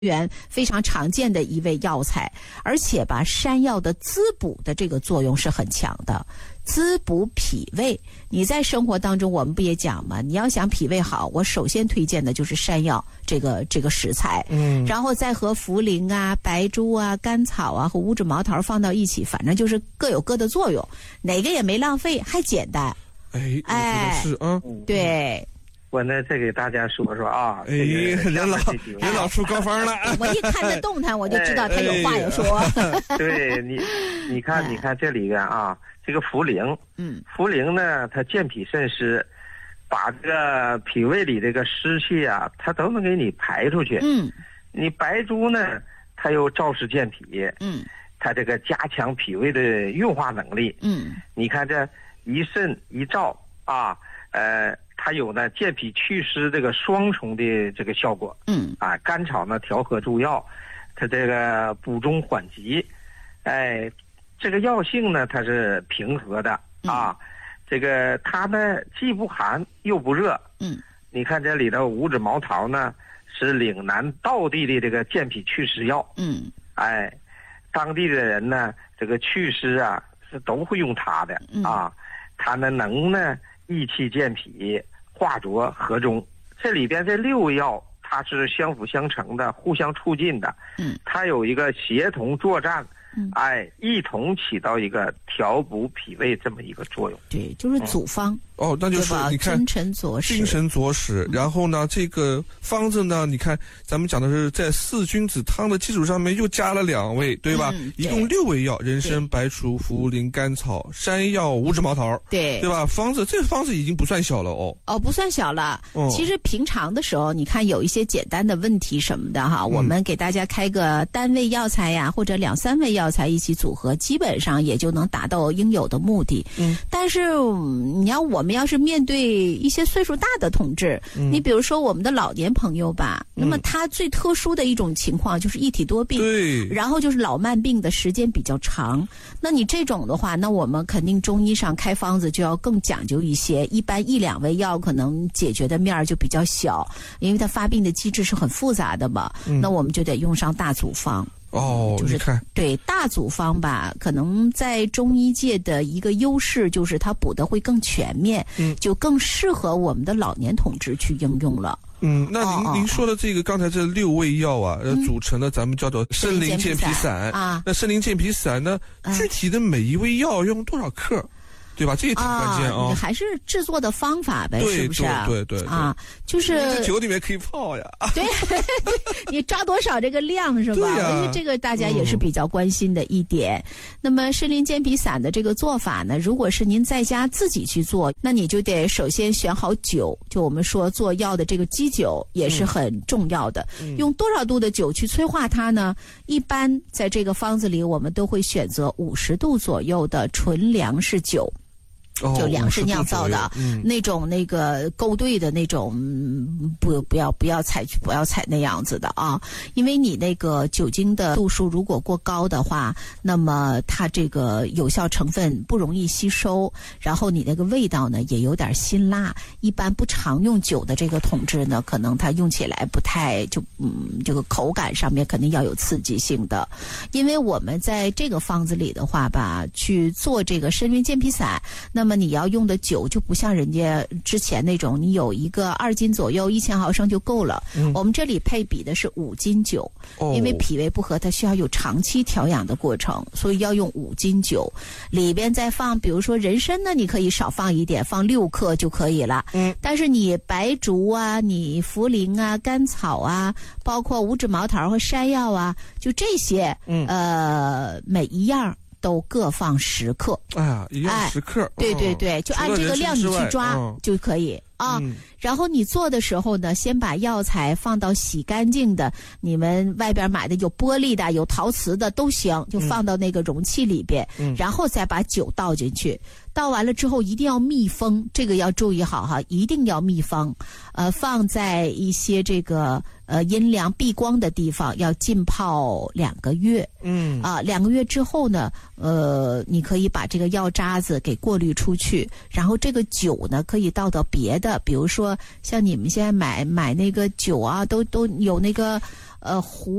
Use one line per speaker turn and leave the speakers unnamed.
源非常常见的一味药材，而且吧，山药的滋补的这个作用是很强的，滋补脾胃。你在生活当中，我们不也讲吗？你要想脾胃好，我首先推荐的就是山药这个食材，然后再和茯苓啊、白术啊、甘草啊和五指毛桃放到一起，反正就是各有各的作用，哪个也没浪费，还简单。
哎，是啊，
对。
我呢，再给大家说说啊，
任老出高方了。
我一看这动弹，我就知道他有话要说。
对你看这里边啊，这个茯苓，茯苓呢，它健脾渗湿，把这个脾胃里这个湿气啊，它都能给你排出去。你白术呢，它又燥湿健脾，它这个加强脾胃的运化能力。你看这一渗一燥啊，它有呢健脾祛湿这个双重的这个效果。甘草呢调和助药，它这个补中缓急。这个药性呢它是平和的啊。这个它呢既不寒又不热。你看这里头五指毛桃呢是岭南道地的这个健脾祛湿药。当地的人呢这个祛湿啊是都会用它的啊。它呢能呢益气健脾，化浊和中。这里边这6味药它是相辅相成的，互相促进的。它有一个协同作战，一同起到一个调补脾胃这么一个作用。
对，就是组方。
那就是你看
精神佐使。
然后呢，这个方子呢，你看咱们讲的是在4君子汤的基础上面又加了2味，对吧？一共6味药：人参、白术、茯苓、甘草、山药、五指毛桃。对吧？这个方子已经不算小了
不算小了。其实平常的时候，你看有一些简单的问题什么的哈，我们给大家开个单味药材呀，或者2、3味药材一起组合，基本上也就能达到应有的目的。但是我们要是面对一些岁数大的同志，你比如说我们的老年朋友吧，那么他最特殊的一种情况就是一体多病，然后就是老慢病的时间比较长。那你这种的话，那我们肯定中医上开方子就要更讲究一些，一般1、2味药可能解决的面儿就比较小，因为它发病的机制是很复杂的嘛。那我们就得用上大组方。就是对大组方吧，可能在中医界的一个优势就是它补的会更全面，就更适合我们的老年同志去应用了。
那您说的这个刚才这6味药啊，组成的咱们叫做参苓健脾散啊。那参苓健脾散呢，具体的每一味药用多少克？对吧？这也挺关键啊！
你还是制作的方法呗，是不是？
对
啊，就是
这酒里面可以泡呀。
对，你抓多少这个量是吧？因为这个大家也是比较关心的一点。那么参苓健脾散的这个做法呢，如果是您在家自己去做，那你就得首先选好酒，就我们说做药的这个基酒也是很重要的。用多少度的酒去催化它呢？一般在这个方子里，我们都会选择50度左右的纯粮食酒。就粮食酿造的那种那个勾兑的那种，不要采那样子的啊，因为你那个酒精的度数如果过高的话，那么它这个有效成分不容易吸收，然后你那个味道呢也有点辛辣。一般不常用酒的这个同志呢，可能它用起来不太这个口感上面肯定要有刺激性的。因为我们在这个方子里的话吧，去做这个参苓健脾散，那么你要用的酒就不像人家之前那种，你有一个2斤左右1000毫升就够了。我们这里配比的是5斤酒，因为脾胃不和，它需要有长期调养的过程，所以要用5斤酒。里边再放，比如说人参呢，你可以少放一点，放6克就可以了。但是你白术啊，你茯苓啊、甘草啊，包括五指毛桃和山药啊，就这些，每一样都各放10克。
一样10克。
对，就按这个量你去抓就可以啊。然后你做的时候呢，先把药材放到洗干净的，你们外边买的有玻璃的、有陶瓷的都行，就放到那个容器里边，然后再把酒倒进去。倒完了之后一定要密封，这个要注意好哈，一定要密封。放在一些这个阴凉避光的地方要浸泡2个月。2个月之后呢，你可以把这个药渣子给过滤出去，然后这个酒呢可以倒到别的，比如说像你们现在买那个酒啊，都有那个壶